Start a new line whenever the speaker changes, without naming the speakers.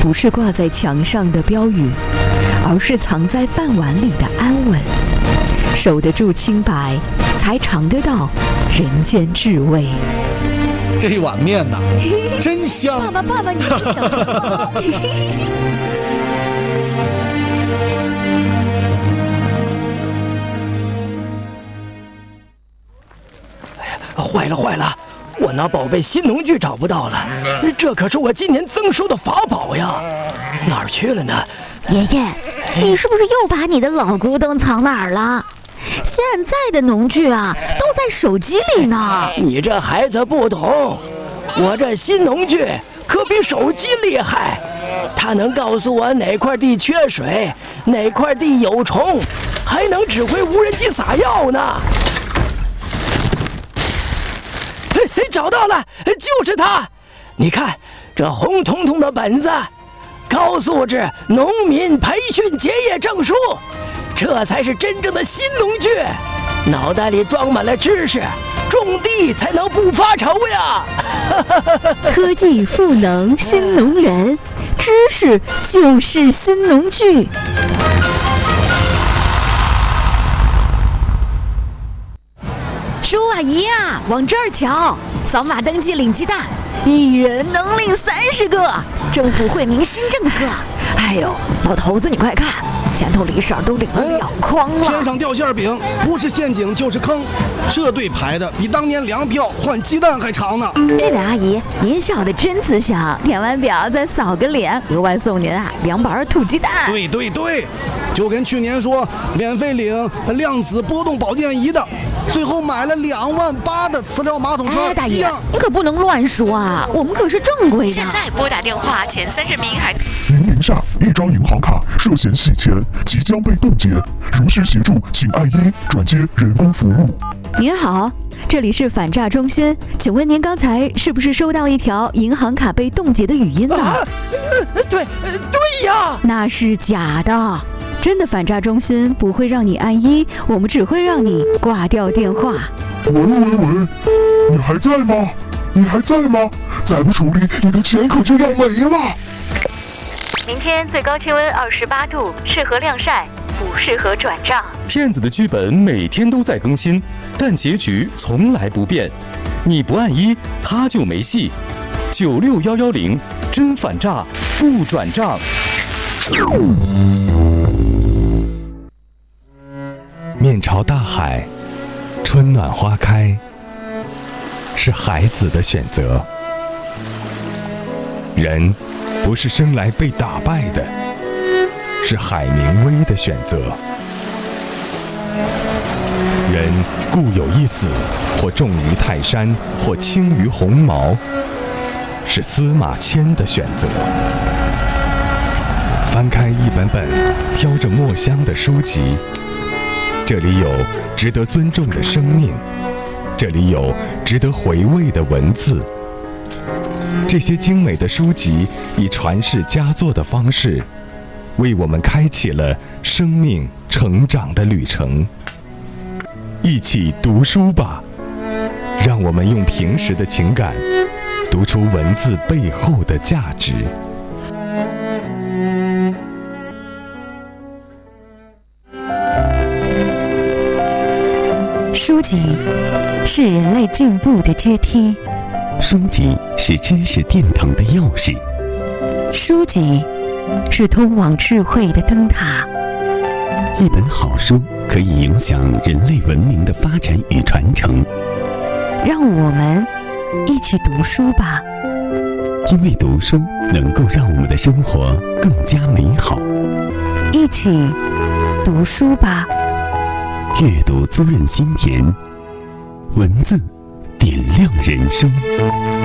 不是挂在墙上的标语，而是藏在饭碗里的安稳。守得住清白，才尝得到人间至味。
这一碗面呐，真香！
爸爸，你是小猪吗？
坏了！我那宝贝新农具找不到了，这可是我今年增收的法宝呀，哪儿去了呢？
爷爷，你是不是又把你的老古董藏哪儿了？现在的农具啊，都在手机里呢。
你这孩子不懂，我这新农具可比手机厉害，它能告诉我哪块地缺水，哪块地有虫，还能指挥无人机撒药呢。找到了，就是它！你看这红彤彤的本子，高素质农民培训结业证书，这才是真正的新农具。脑袋里装满了知识，种地才能不发愁呀！
科技赋能新农人，知识就是新农具。
叔啊姨啊，往这儿瞧，扫码登记领鸡蛋，1人能领30个，政府惠民新政策。哎呦，老头子你快看，前头李婶都领了2筐了。
天上掉馅饼，不是陷阱就是坑，这队排的比当年粮票换鸡蛋还长呢。
这位阿姨，您笑得真慈祥，填完表再扫个脸，额外送您2板土鸡蛋。
对，就跟去年说免费领量子波动保健仪的，最后买了28000的磁疗马桶车。
大爷，你可不能乱说啊，我们可是正规的。
现在拨打电话前30名还。
您名下一张银行卡涉嫌洗钱，即将被冻结，如需协助，请按1转接人工服务。
您好，这里是反诈中心，请问您刚才是不是收到一条银行卡被冻结的语音呢？
对呀，
那是假的。真的反诈中心不会让你按1，我们只会让你挂掉电话。
喂，你还在吗？再不处理，你的钱可就要没了。
明天最高气温28度，适合晾晒，不适合转账。
骗子的剧本每天都在更新，但结局从来不变。你不按1，他就没戏。96110，真反诈，不转账。
面朝大海，春暖花开，是孩子的选择。人不是生来被打败的，是海明威的选择。人固有一死，或重于泰山，或轻于鸿毛，是司马迁的选择。翻开一本本飘着墨香的书籍，这里有值得尊重的生命，这里有值得回味的文字。这些精美的书籍以传世佳作的方式，为我们开启了生命成长的旅程。一起读书吧，让我们用平时的情感，读出文字背后的价值。
书籍是人类进步的阶梯，
书籍是知识殿堂的钥匙，
书籍是通往智慧的灯塔。
一本好书可以影响人类文明的发展与传承。
让我们一起读书吧，
因为读书能够让我们的生活更加美好。
一起读书吧，
阅读滋润心田，文字点亮人生。